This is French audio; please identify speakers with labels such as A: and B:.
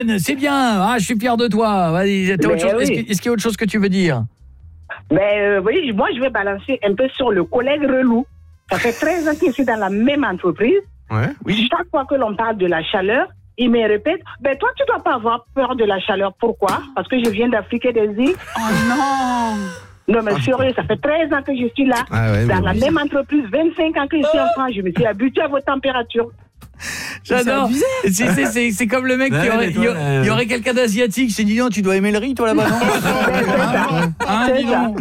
A: C'est bien. Ah, je suis fier de toi. Vas-y, est-ce qu'il y a autre chose que tu veux dire?
B: Oui, moi, je vais balancer un peu sur le collègue relou. Ça fait 13 ans que je suis dans la même entreprise.
C: Ouais.
B: Oui. Chaque fois que l'on parle de la chaleur, il me répète, toi, tu dois pas avoir peur de la chaleur. Pourquoi? Parce que je viens d'Afrique et des îles.
D: Oh non!
B: Non, mais sérieux, ça fait 13 ans que je suis là. Dans la même entreprise, 25 ans que je suis en France. Je me suis habitué à vos températures.
A: J'adore. C'est comme le mec il y aurait quelqu'un d'asiatique, c'est dit non, tu dois aimer le riz toi là-bas, non?
B: C'est ça.
A: Dis donc.